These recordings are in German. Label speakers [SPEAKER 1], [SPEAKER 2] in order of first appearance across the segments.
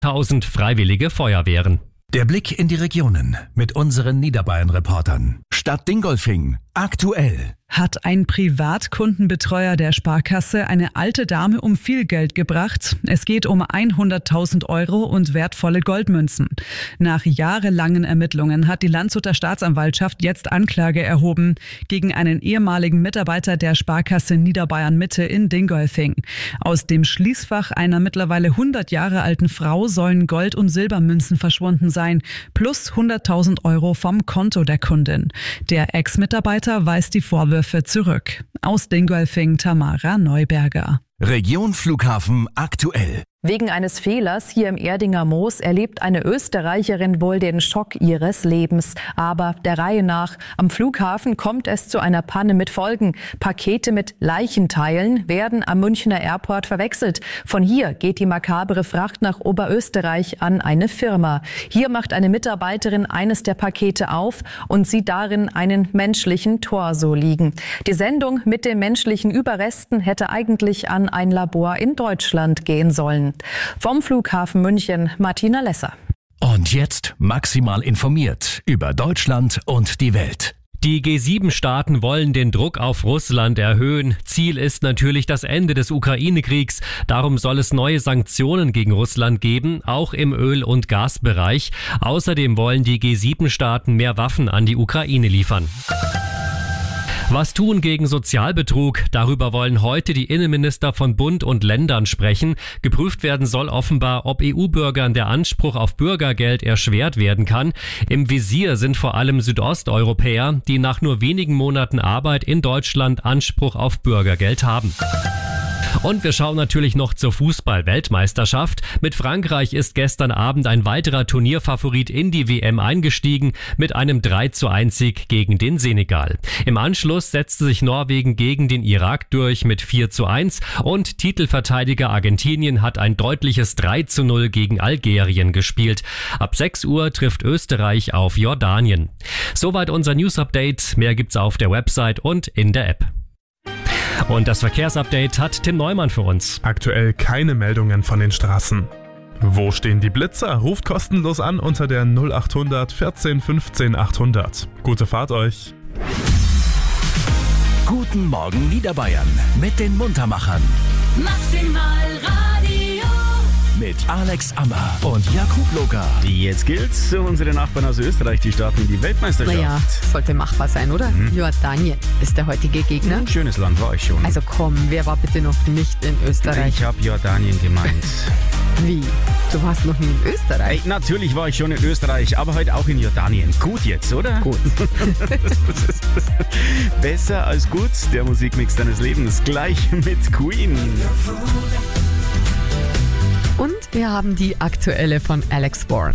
[SPEAKER 1] 1000 freiwillige Feuerwehren.
[SPEAKER 2] Der Blick in die Regionen mit unseren Niederbayern-Reportern. Stadt Dingolfing. Aktuell.
[SPEAKER 3] Hat ein Privatkundenbetreuer der Sparkasse eine alte Dame um viel Geld gebracht? Es geht um 100.000 Euro und wertvolle Goldmünzen. Nach jahrelangen Ermittlungen hat die Landshuter Staatsanwaltschaft jetzt Anklage erhoben gegen einen ehemaligen Mitarbeiter der Sparkasse Niederbayern Mitte in Dingolfing. Aus dem Schließfach einer mittlerweile 100 Jahre alten Frau sollen Gold- und Silbermünzen verschwunden sein, plus 100.000 Euro vom Konto der Kundin. Der Ex-Mitarbeiter weist die Vorwürfe zurück. Aus Dingolfing Tamara Neuberger.
[SPEAKER 2] Region Flughafen aktuell.
[SPEAKER 4] Wegen eines Fehlers hier im Erdinger Moos erlebt eine Österreicherin wohl den Schock ihres Lebens. Aber der Reihe nach. Am Flughafen kommt es zu einer Panne mit Folgen. Pakete mit Leichenteilen werden am Münchner Airport verwechselt. Von hier geht die makabere Fracht nach Oberösterreich an eine Firma. Hier macht eine Mitarbeiterin eines der Pakete auf und sieht darin einen menschlichen Torso liegen. Die Sendung mit den menschlichen Überresten hätte eigentlich an ein Labor in Deutschland gehen sollen. Vom Flughafen München, Martina Lesser.
[SPEAKER 2] Und jetzt maximal informiert über Deutschland und die Welt.
[SPEAKER 1] Die G7-Staaten wollen den Druck auf Russland erhöhen. Ziel ist natürlich das Ende des Ukraine-Kriegs. Darum soll es neue Sanktionen gegen Russland geben, auch im Öl- und Gasbereich. Außerdem wollen die G7-Staaten mehr Waffen an die Ukraine liefern. Was tun gegen Sozialbetrug? Darüber wollen heute die Innenminister von Bund und Ländern sprechen. Geprüft werden soll offenbar, ob EU-Bürgern der Anspruch auf Bürgergeld erschwert werden kann. Im Visier sind vor allem Südosteuropäer, die nach nur wenigen Monaten Arbeit in Deutschland Anspruch auf Bürgergeld haben. Und wir schauen natürlich noch zur Fußball-Weltmeisterschaft. Mit Frankreich ist gestern Abend ein weiterer Turnierfavorit in die WM eingestiegen mit einem 3:1-Sieg gegen den Senegal. Im Anschluss setzte sich Norwegen gegen den Irak durch mit 4:1 und Titelverteidiger Argentinien hat ein deutliches 3:0 gegen Algerien gespielt. Ab 6 Uhr trifft Österreich auf Jordanien. Soweit unser News-Update. Mehr gibt's auf der Website und in der App. Und das Verkehrsupdate hat Tim Neumann für uns.
[SPEAKER 5] Aktuell keine Meldungen von den Straßen. Wo stehen die Blitzer? Ruft kostenlos an unter der 0800 14 15 800. Gute Fahrt euch.
[SPEAKER 2] Guten Morgen Niederbayern mit den Muntermachern.
[SPEAKER 6] Maximal Radio.
[SPEAKER 2] Mit Alex Ammer und Jakub Loga.
[SPEAKER 7] Jetzt gilt's. Unsere Nachbarn aus Österreich, die starten in die Weltmeisterschaft.
[SPEAKER 8] Naja, sollte machbar sein, oder? Jordanien ist der heutige Gegner.
[SPEAKER 7] Ein schönes Land war ich schon.
[SPEAKER 8] Also komm, wer war bitte noch nicht in Österreich?
[SPEAKER 7] Ich habe Jordanien gemeint.
[SPEAKER 8] Wie? Du warst noch nie in Österreich?
[SPEAKER 7] Ey, natürlich war ich schon in Österreich, aber heute auch in Jordanien. Gut jetzt, oder?
[SPEAKER 8] Gut.
[SPEAKER 7] Besser als gut, der Musikmix deines Lebens. Gleich mit Queen.
[SPEAKER 8] Und wir haben die aktuelle von Alex Warren.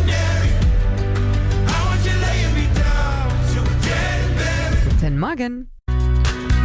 [SPEAKER 8] Guten Morgen.